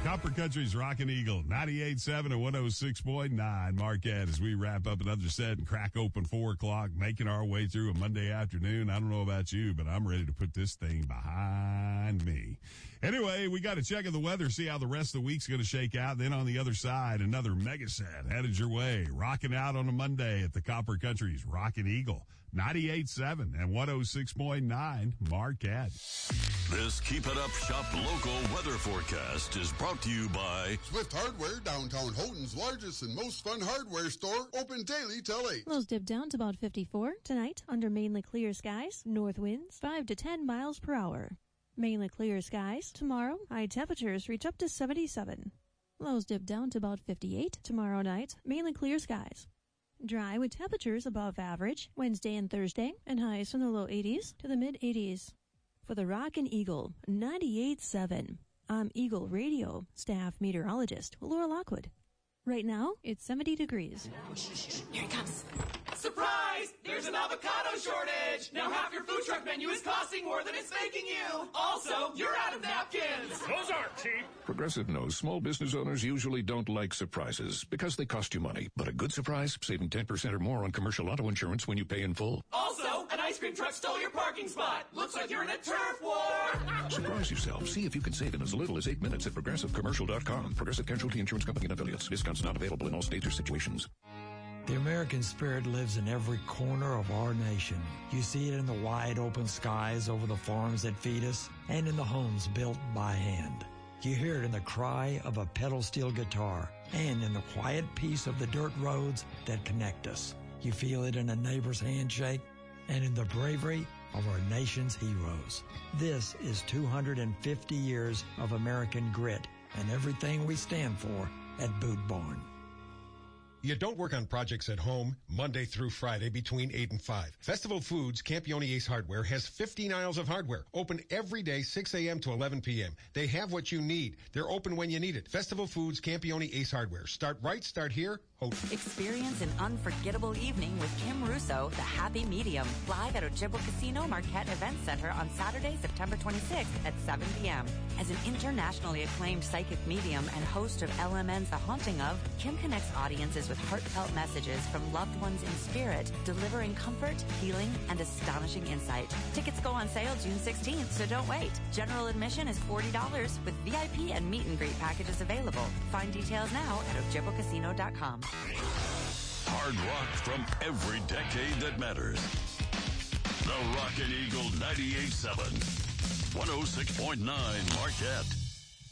Copper Country's Rockin' Eagle, 98.7 and 106.9. Marquette, as we wrap up another set and crack open 4 o'clock, making our way through a Monday afternoon. I don't know about you, but I'm ready to put this thing behind me. Anyway, we got to check on the weather, see how the rest of the week's going to shake out. Then on the other side, another mega set headed your way. Rocking out on a Monday at the Copper Country's Rockin' Eagle, 98.7 and 106.9 Marquette. This Keep It Up Shop local weather forecast is brought to you by Swift Hardware, downtown Houghton's largest and most fun hardware store, open daily till 8. Lows dip down to about 54 tonight under mainly clear skies, north winds 5 to 10 miles per hour. Mainly clear skies tomorrow, high temperatures reach up to 77. Lows dip down to about 58 tomorrow night, mainly clear skies. Dry with temperatures above average Wednesday and Thursday, and highs from the low 80s to the mid 80s. For the Rockin' Eagle, 98.7. I'm Eagle Radio staff meteorologist Laura Lockwood. Right now, it's 70 degrees. Here it comes. Surprise! There's an avocado shortage! Now half your food truck menu is costing more than it's making you! Also, you're out of napkins! Those aren't cheap! Progressive knows small business owners usually don't like surprises because they cost you money. But a good surprise, saving 10% or more on commercial auto insurance when you pay in full. Also, an ice cream truck stole your parking spot! Looks like you're in a turf war! Surprise yourself. See if you can save in as little as 8 minutes at ProgressiveCommercial.com. Progressive Casualty Insurance Company and Affiliates. Discounts not available in all states or situations. The American spirit lives in every corner of our nation. You see it in the wide open skies over the farms that feed us and in the homes built by hand. You hear it in the cry of a pedal steel guitar and in the quiet peace of the dirt roads that connect us. You feel it in a neighbor's handshake and in the bravery of our nation's heroes. This is 250 years of American grit and everything we stand for at Boot Barn. You don't work on projects at home Monday through Friday between 8 and 5. Festival Foods Campione Ace Hardware has 15 aisles of hardware. Open every day 6 a.m. to 11 p.m. They have what you need. They're open when you need it. Festival Foods Campione Ace Hardware. Start right, start here. Experience an unforgettable evening with Kim Russo, The Happy Medium, live at Ojibwa Casino Marquette Event Center on Saturday, September 26th at 7 p.m. As an internationally acclaimed psychic medium and host of LMN's The Haunting Of, Kim connects audiences with heartfelt messages from loved ones in spirit, delivering comfort, healing, and astonishing insight. Tickets go on sale June 16th, so don't wait. General admission is $40 with VIP and meet and greet packages available. Find details now at OjibwaCasino.com. Hard rock from every decade that matters. The Rockin' Eagle 98.7, 106.9 Marquette.